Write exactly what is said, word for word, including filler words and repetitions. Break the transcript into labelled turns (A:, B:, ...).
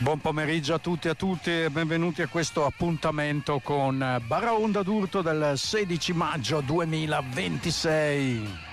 A: Buon pomeriggio a tutti e a tutte e benvenuti a questo appuntamento con Baraonda d'Urto del sedici maggio duemilaventisei.